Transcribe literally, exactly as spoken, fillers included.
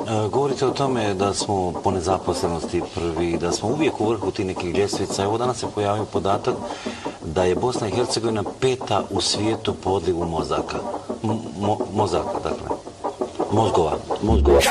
Govorite o tome da smo po nezaposlenosti prvi, da smo uvijek u vrhu tih nekih ljestvica. Evo danas se pojavio podatak da je Bosna i Hercegovina peta u svijetu po odlivu mozaka. Mo, mozaka, dakle. Mozgova. Mozgova.